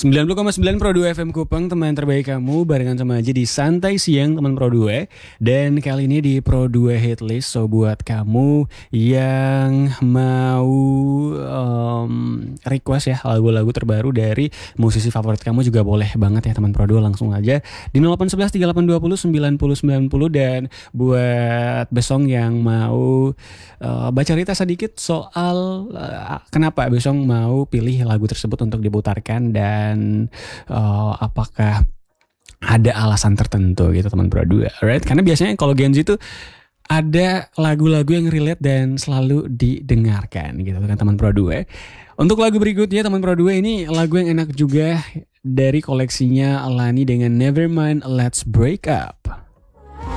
90,9 Pro 2 FM Kupang, teman terbaik kamu, barengan sama aja di Santai Siang teman Pro 2. Dan kali ini di Pro 2 Hitlist, so buat kamu yang mau request ya lagu-lagu terbaru dari musisi favorit kamu juga boleh banget ya teman Pro 2, langsung aja di 0811 3820 9090. Dan buat besong yang mau baca cerita sedikit soal kenapa besong mau pilih lagu tersebut untuk diputarkan dan apakah ada alasan tertentu gitu teman Pro 2, right? Karena biasanya kalau Gen Z itu ada lagu-lagu yang relate dan selalu didengarkan gitu kan teman Pro 2. Untuk lagu berikutnya teman Pro 2, ini lagu yang enak juga dari koleksinya Alani dengan Nevermind Let's Break Up.